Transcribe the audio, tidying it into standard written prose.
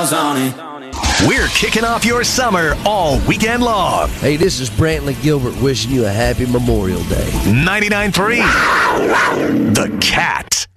miles on it. We're kicking off your summer all weekend long. Hey, this is Brantley Gilbert wishing you a happy Memorial Day. 99.3 The Cat.